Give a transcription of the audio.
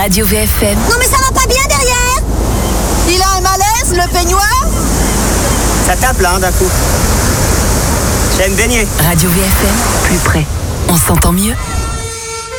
Radio VFM. Non mais ça va pas bien derrière. Il a un malaise, le peignoir? Ça tape là, d'un coup. J'aime baigner. Radio VFM, plus près. On s'entend mieux.